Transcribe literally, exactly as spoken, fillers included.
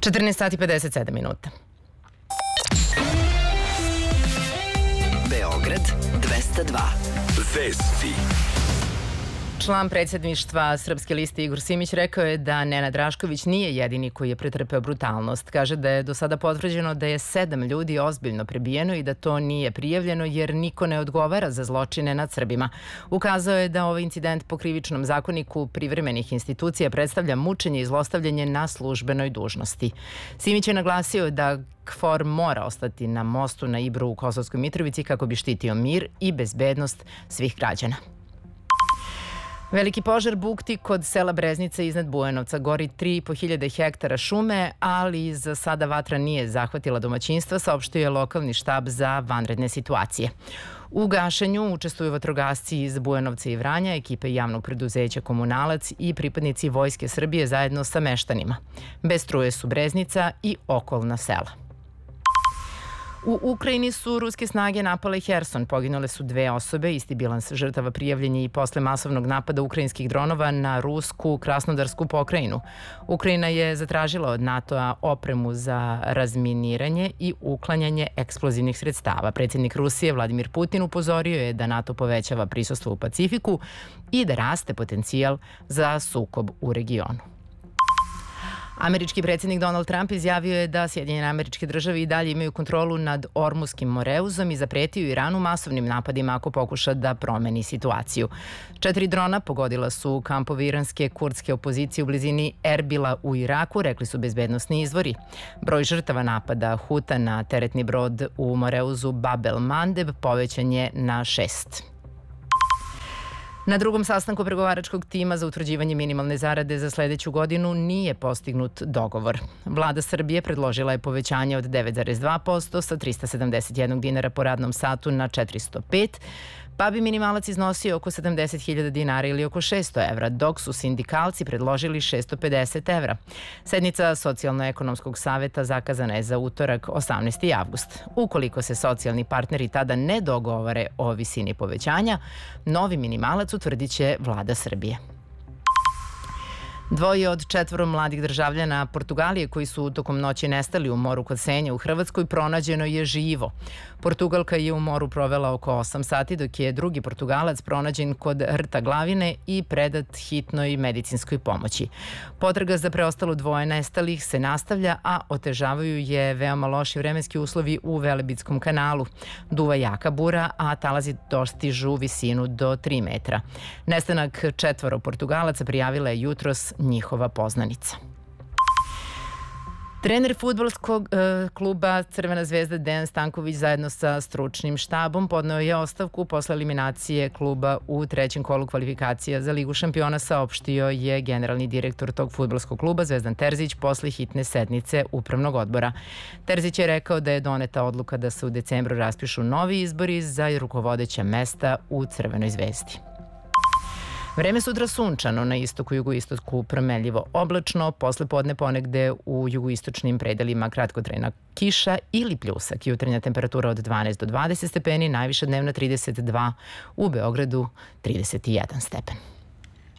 četrnaest sati pedeset sedam minuta. Beograd dvesta dva. Vesti. Član predsjedništva Srpske liste Igor Simić rekao je da Nenad Rašković nije jedini koji je pretrpeo brutalnost. Kaže da je do sada potvrđeno da je sedam ljudi ozbiljno prebijeno i da to nije prijavljeno jer niko ne odgovara za zločine nad Srbima. Ukazao je da ovaj incident po krivičnom zakoniku privremenih institucija predstavlja mučenje i zlostavljanje na službenoj dužnosti. Simić je naglasio da KFOR mora ostati na mostu na Ibru u Kosovskoj Mitrovici kako bi štitio mir i bezbednost svih građana. Veliki požar bukti kod sela Breznica iznad Bujanovca. Gori tri i po hiljade hektara šume, ali za sada vatra nije zahvatila domaćinstva, saopštio je lokalni štab za vanredne situacije. U gašenju učestvuju vatrogasci iz Bujanovca i Vranja, ekipe javnog preduzeća Komunalac i pripadnici Vojske Srbije zajedno sa meštanima. Bez struje su Breznica i okolna sela. U Ukrajini su ruske snage napale Herson. Poginule su dve osobe, isti bilans žrtava prijavljen je i posle masovnog napada ukrajinskih dronova na rusku Krasnodarsku pokrajinu. Ukrajina je zatražila od NATO-a opremu za razminiranje i uklanjanje eksplozivnih sredstava. Predsjednik Rusije Vladimir Putin upozorio je da NATO povećava prisustvo u Pacifiku i da raste potencijal za sukob u regionu. Američki predsjednik Donald Trump izjavio je da Sjedinjene Američke Države i dalje imaju kontrolu nad Ormuskim moreuzom i zapretio Iranu masovnim napadima ako pokuša da promeni situaciju. Četiri drona pogodila su kampove iranske kurdske opozicije u blizini Erbila u Iraku, rekli su bezbednosni izvori. Broj žrtava napada Huta na teretni brod u moreuzu Bab el Mandeb povećan je na šest. Na drugom sastanku pregovaračkog tima za utvrđivanje minimalne zarade za sledeću godinu nije postignut dogovor. Vlada Srbije predložila je povećanje od devet zarez dva posto sa trista sedamdeset jednog dinara po radnom satu na četiristo pet, pa bi minimalac iznosio oko sedamdeset hiljada dinara ili oko šesto evra, dok su sindikalci predložili šesto pedeset evra. Sednica Socijalno-ekonomskog saveta zakazana je za utorak osamnaesti avgust. Ukoliko se socijalni partneri tada ne dogovore o visini povećanja, novi minimalac utvrdit će Vlada Srbije. Dvoje od četvoro mladih državljana Portugalije koji su tokom noći nestali u moru kod Senja u Hrvatskoj pronađeno je živo. Portugalka je u moru provela oko osam sati, dok je drugi Portugalac pronađen kod rta Glavine i predat hitnoj medicinskoj pomoći. Potraga za preostalo dvoje nestalih se nastavlja, a otežavaju je veoma loši vremenski uslovi u Velebitskom kanalu. Duva jaka bura, a talazi dostižu visinu do tri metra. Nestanak četvoro Portugalaca prijavila je jutros njihova poznanica. Trener fudbalskog e, kluba Crvena zvezda Dejan Stanković zajedno sa stručnim štabom podneo je ostavku posle eliminacije kluba u trećem kolu kvalifikacija za Ligu šampiona, saopštio je generalni direktor tog fudbalskog kluba Zvezdan Terzić posle hitne sednice upravnog odbora. Terzić je rekao da je doneta odluka da se u decembru raspišu novi izbori za rukovodeća mesta u Crvenoj zvezdi. Vreme sutra sunčano, na istoku i jugoistoku promenljivo oblačno, posle podne ponegde u jugoistočnim predelima kratkotrajna kiša ili pljusak. Jutarnja temperatura od dvanaest do dvadeset stepeni, najviša dnevna trideset dva, u Beogradu trideset jedan stepen.